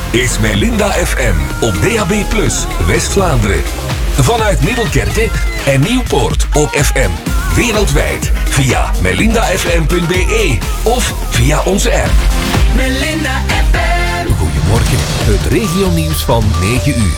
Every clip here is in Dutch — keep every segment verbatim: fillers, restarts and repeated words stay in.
is Melinda F M op D A B plus, West-Vlaanderen. Vanuit Middelkerke en Nieuwpoort op F M. Wereldwijd via melinda f m punt b e of via onze app. Melinda F M. Goedemorgen, het regionieuws van negen uur.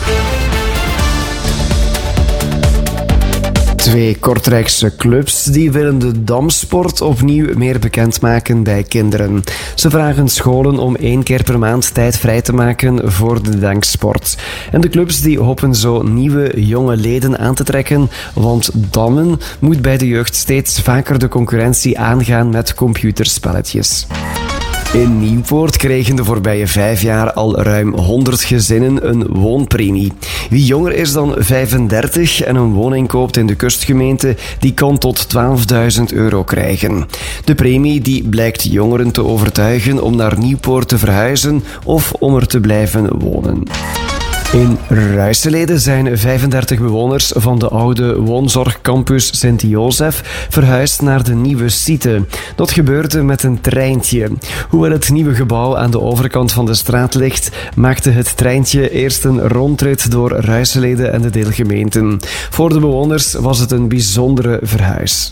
Twee Kortrijkse clubs die willen de damsport opnieuw meer bekendmaken bij kinderen. Ze vragen scholen om één keer per maand tijd vrij te maken voor de danksport. En de clubs die hopen zo nieuwe jonge leden aan te trekken, want dammen moet bij de jeugd steeds vaker de concurrentie aangaan met computerspelletjes. In Nieuwpoort kregen de voorbije vijf jaar al ruim honderd gezinnen een woonpremie. Wie jonger is dan vijfendertig en een woning koopt in de kustgemeente, die kan tot twaalfduizend euro krijgen. De premie die blijkt jongeren te overtuigen om naar Nieuwpoort te verhuizen of om er te blijven wonen. In Ruiselede zijn vijfendertig bewoners van de oude woonzorgcampus Sint-Jozef verhuisd naar de nieuwe site. Dat gebeurde met een treintje. Hoewel het nieuwe gebouw aan de overkant van de straat ligt, maakte het treintje eerst een rondrit door Ruiselede en de deelgemeenten. Voor de bewoners was het een bijzondere verhuis.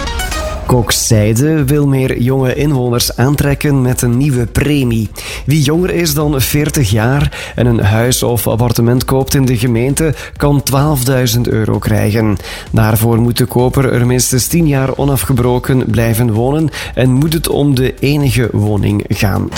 Kokzijde wil meer jonge inwoners aantrekken met een nieuwe premie. Wie jonger is dan veertig jaar en een huis of appartement koopt in de gemeente, kan twaalfduizend euro krijgen. Daarvoor moet de koper er minstens tien jaar onafgebroken blijven wonen en moet het om de enige woning gaan.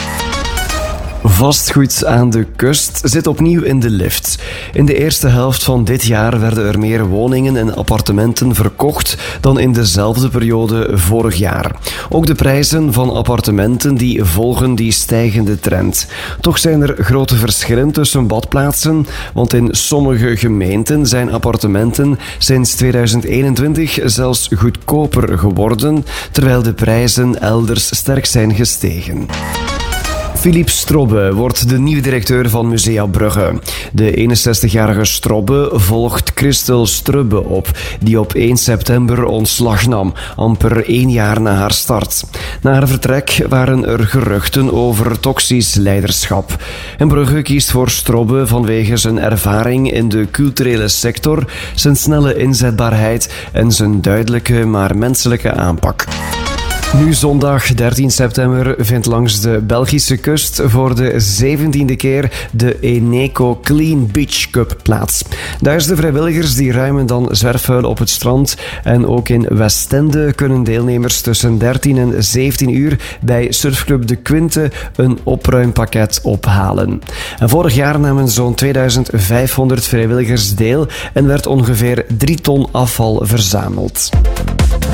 Vastgoed aan de kust zit opnieuw in de lift. In de eerste helft van dit jaar werden er meer woningen en appartementen verkocht dan in dezelfde periode vorig jaar. Ook de prijzen van appartementen die volgen die stijgende trend. Toch zijn er grote verschillen tussen badplaatsen, want in sommige gemeenten zijn appartementen sinds tweeduizend eenentwintig zelfs goedkoper geworden, terwijl de prijzen elders sterk zijn gestegen. Philippe Strobbe wordt de nieuwe directeur van Musea Brugge. De eenenzestigjarige Strobbe volgt Christel Strubbe op, die op één september ontslag nam, amper één jaar na haar start. Na haar vertrek waren er geruchten over toxisch leiderschap. En Brugge kiest voor Strobbe vanwege zijn ervaring in de culturele sector, zijn snelle inzetbaarheid en zijn duidelijke maar menselijke aanpak. Nu zondag dertien september vindt langs de Belgische kust voor de zeventiende keer de Eneco Clean Beach Cup plaats. Duizenden vrijwilligers die ruimen dan zwerfvuil op het strand en ook in Westende kunnen deelnemers tussen dertien en zeventien uur bij surfclub De Quinte een opruimpakket ophalen. En vorig jaar namen zo'n tweeduizend vijfhonderd vrijwilligers deel en werd ongeveer drie ton afval verzameld.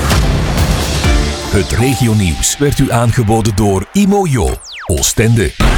Het regionieuws werd u aangeboden door Imojo, Oostende.